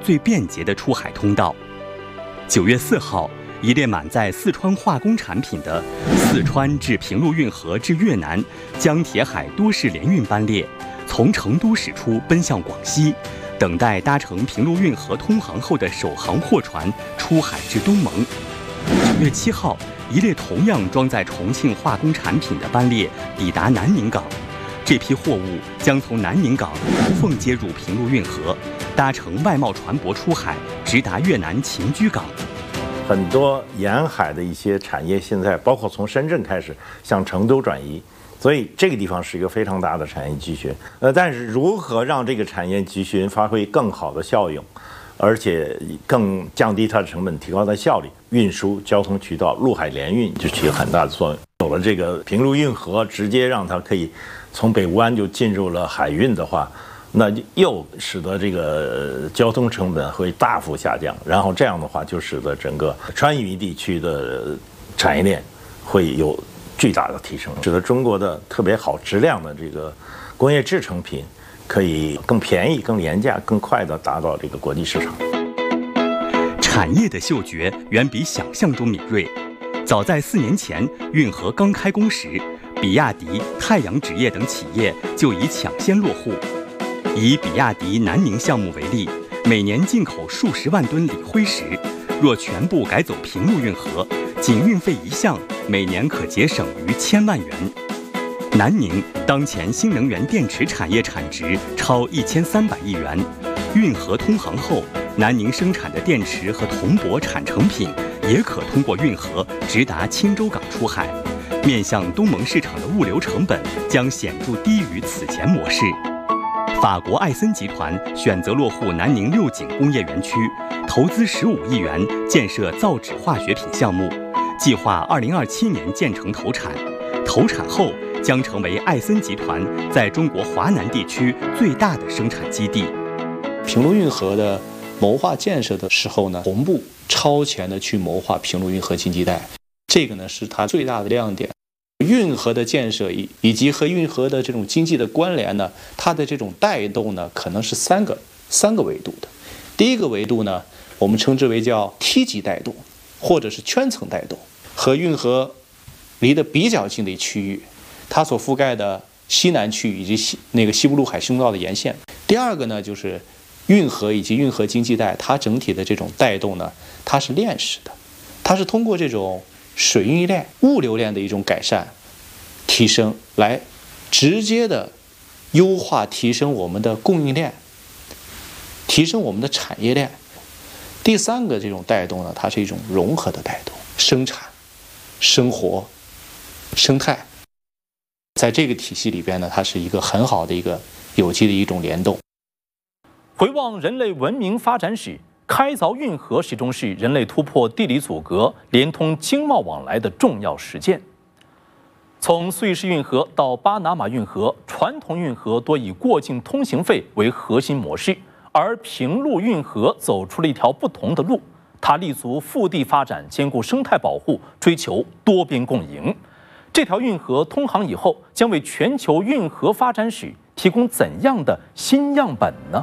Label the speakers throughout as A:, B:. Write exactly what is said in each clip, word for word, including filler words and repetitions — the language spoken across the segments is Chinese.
A: 最便捷的出海通道。九月四号，一列满载四川化工产品的四川至平陆运河至越南江铁海多式联运班列，从成都驶出，奔向广西，等待搭乘平陆运河通航后的首航货船出海至东盟。九月七号，一列同样装载重庆化工产品的班列抵达南宁港，这批货物将从南宁港无缝接入平陆运河，搭乘外贸船舶出海，直达越南秦居港。
B: 很多沿海的一些产业现在包括从深圳开始向成都转移，所以这个地方是一个非常大的产业集群。呃，但是如何让这个产业集群发挥更好的效用，而且更降低它的成本，提高它的效率，运输交通渠道陆海联运就起了很大的作用。有了这个平陆运河，直接让它可以从北吴湾就进入了海运的话，那又使得这个交通成本会大幅下降，然后这样的话就使得整个川渝地区的产业链会有巨大的提升，使得中国的特别好质量的这个工业制成品可以更便宜、更廉价、更快地达到这个国际市场。
A: 产业的嗅觉远比想象中敏锐。早在四年前，运河刚开工时，比亚迪、太阳纸业等企业就已抢先落户。以比亚迪南宁项目为例，每年进口数十万吨锂灰石，若全部改走平陆运河，仅运费一项，每年可节省逾千万元。南宁当前新能源电池产业产值超一千三百亿元，运河通航后，南宁生产的电池和铜箔产成品也可通过运河直达青州港出海，面向东盟市场的物流成本将显著低于此前模式。法国艾森集团选择落户南宁六井工业园区，投资十五亿元建设造纸化学品项目，计划二零二七年建成投产。投产后将成为艾森集团在中国华南地区最大的生产基地。
C: 平陆运河的谋划建设的时候呢，同步超前的去谋划平陆运河经济带，这个呢是它最大的亮点。运河的建设以以及和运河的这种经济的关联呢，它的这种带动呢，可能是三个三个维度的。第一个维度呢，我们称之为叫梯级带动，或者是圈层带动，和运河离得比较近的区域，它所覆盖的西南区域以及西那个西部陆海通道的沿线。第二个呢，就是运河以及运河经济带，它整体的这种带动呢，它是链式的，它是通过这种水运链、物流链的一种改善、提升，来直接的优化、提升我们的供应链，提升我们的产业链。第三个这种带动呢，它是一种融合的带动，生产、生活、生态，在这个体系里边呢，它是一个很好的一个有机的一种联动。
D: 回望人类文明发展史，开凿运河始终是人类突破地理阻隔、连通经贸往来的重要实践。从苏伊士运河到巴拿马运河，传统运河多以过境通行费为核心模式，而平陆运河走出了一条不同的路。它立足腹地发展，兼顾生态保护，追求多边共赢。这条运河通航以后，将为全球运河发展史提供怎样的新样本呢？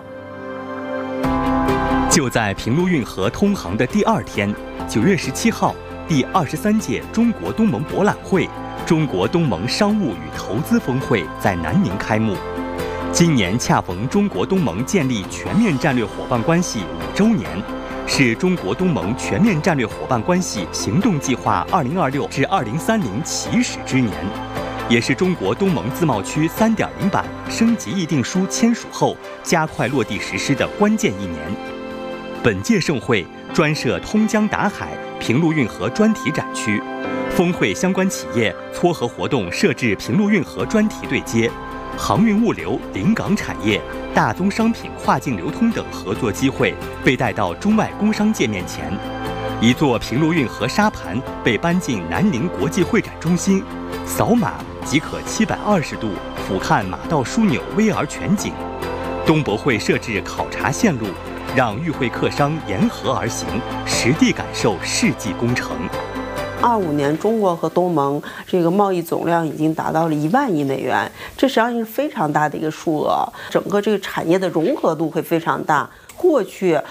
A: 就在平陆运河通航的第二天，九月十七号，第二十三届中国东盟博览会、中国东盟商务与投资峰会在南宁开幕。今年恰逢中国东盟建立全面战略伙伴关系五周年，是中国东盟全面战略伙伴关系行动计划二零二六至二零三零起始之年，也是中国东盟自贸区三点零版升级议定书签署后加快落地实施的关键一年。本届盛会专设通江达海、平陆运河专题展区，峰会相关企业撮合活动设置平陆运河专题对接，航运物流、临港产业、大宗商品跨境流通等合作机会被带到中外工商界面前。一座平陆运河沙盘被搬进南宁国际会展中心，扫码即可七百二十度俯瞰马道枢纽 V R 全景。东博会设置考察线路，让与会客商沿河而行，实地感受世纪工程。
E: 二五年，中国和东盟这个贸易总量已经达到了一万亿美元，这实际上是非常大的一个数额。整个这个产业的融合度会非常大。过去